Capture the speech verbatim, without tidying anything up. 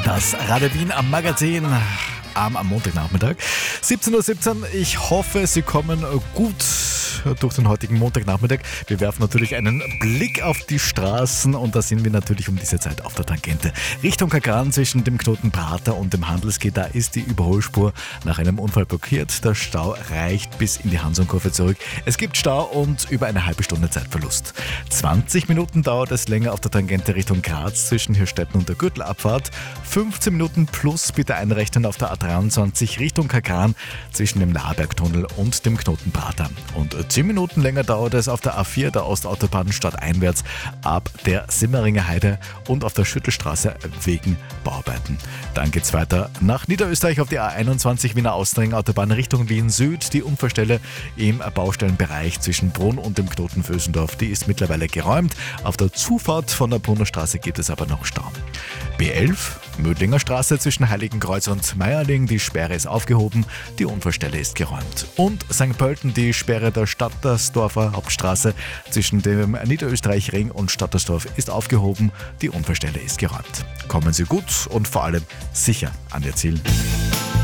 Das Radio Wien am Magazin am, am Montagnachmittag. siebzehn Uhr siebzehn. Ich hoffe, Sie kommen gut durch den heutigen Montagnachmittag. Wir werfen natürlich einen Blick auf die Straßen und da sind wir natürlich um diese Zeit auf der Tangente. Richtung Kagran zwischen dem Knoten Prater und dem Handelsgeh, da ist die Überholspur nach einem Unfall blockiert. Der Stau reicht bis in die Hansonkurve zurück. Es gibt Stau und über eine halbe Stunde Zeitverlust. zwanzig Minuten dauert es länger auf der Tangente Richtung Graz zwischen Hirstetten und der Gürtelabfahrt. fünfzehn Minuten plus bitte einrechnen auf der A dreiundzwanzig Richtung Kagran zwischen dem Labergtunnel und dem Knoten Prater. Und zehn Minuten länger dauert es auf der A vier der Ostautobahn stadteinwärts ab der Simmeringer Heide und auf der Schüttelstraße wegen Bauarbeiten. Dann geht's weiter nach Niederösterreich auf die A einundzwanzig Wiener Außenringautobahn Richtung Wien Süd. Die Unfallstelle im Baustellenbereich zwischen Brunn und dem Knoten Vösendorf, die ist mittlerweile geräumt. Auf der Zufahrt von der Brunner Straße gibt es aber noch Stau. B elf, Mödlinger Straße zwischen Heiligenkreuz und Meierling, die Sperre ist aufgehoben, die Unfallstelle ist geräumt. Und Sankt Pölten, die Sperre der Stattersdorfer Hauptstraße zwischen dem Niederösterreich-Ring und Stattersdorf ist aufgehoben, die Unfallstelle ist geräumt. Kommen Sie gut und vor allem sicher an Ihr Ziel.